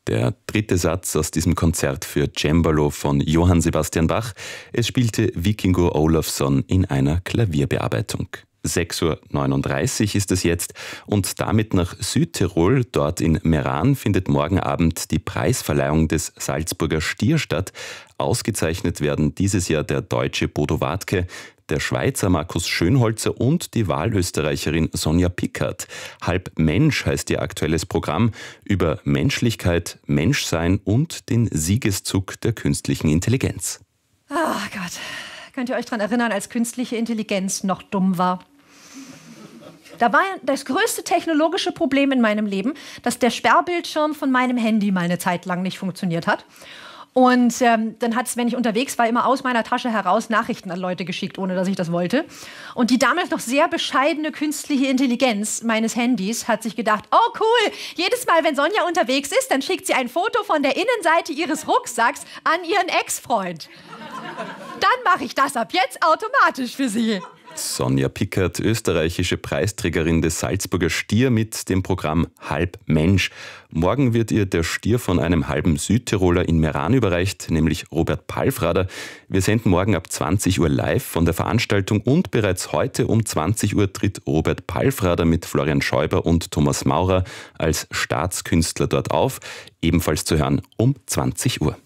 Der dritte Satz aus diesem Konzert für Cembalo von Johann Sebastian Bach. Es spielte Víkingur Ólafsson in einer Klavierbearbeitung. 6:39 Uhr ist es jetzt und damit nach Südtirol. Dort in Meran findet morgen Abend die Preisverleihung des Salzburger Stier statt. Ausgezeichnet werden dieses Jahr der deutsche Bodo Wartke, der Schweizer Markus Schönholzer und die Wahlösterreicherin Sonja Pickert. Halb Mensch heißt ihr aktuelles Programm über Menschlichkeit, Menschsein und den Siegeszug der künstlichen Intelligenz. Ach Gott, könnt ihr euch daran erinnern, als künstliche Intelligenz noch dumm war? Da war das größte technologische Problem in meinem Leben, dass der Sperrbildschirm von meinem Handy mal eine Zeit lang nicht funktioniert hat. Und dann hat es, wenn ich unterwegs war, immer aus meiner Tasche heraus Nachrichten an Leute geschickt, ohne dass ich das wollte. Und die damals noch sehr bescheidene künstliche Intelligenz meines Handys hat sich gedacht, oh cool, jedes Mal, wenn Sonja unterwegs ist, dann schickt sie ein Foto von der Innenseite ihres Rucksacks an ihren Ex-Freund. Dann mache ich das ab jetzt automatisch für sie. Sonja Pickert, österreichische Preisträgerin des Salzburger Stier mit dem Programm Halb Mensch. Morgen wird ihr der Stier von einem halben Südtiroler in Meran überreicht, nämlich Robert Palfrader. Wir senden morgen ab 20 Uhr live von der Veranstaltung und bereits heute um 20 Uhr tritt Robert Palfrader mit Florian Schäuber und Thomas Maurer als Staatskünstler dort auf. Ebenfalls zu hören um 20 Uhr.